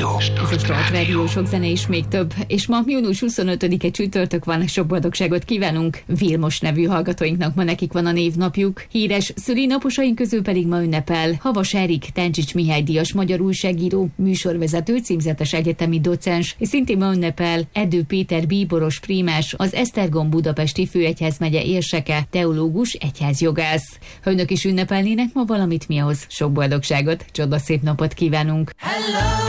Ez a Start Radio, sok zene és még több. És ma június 25-e csütörtök van, sok boldogságot kívánunk Vilmos nevű hallgatóinknak, ma nekik van a névnapjuk. Híres szülinaposaink közül pedig ma ünnepel Havas Erik, Tencsics Mihály díjas magyar újságíró, műsorvezető, címzetes egyetemi docens, és szintén ma ünnepel Erdő Péter bíboros prímás, az Esztergom budapesti főegyházmegye érseke, teológus, egyházjogász. Ha önök is ünnepelnének ma valamit, mi ahhoz sok boldogságot, csodaszép napot kívánunk! Hello!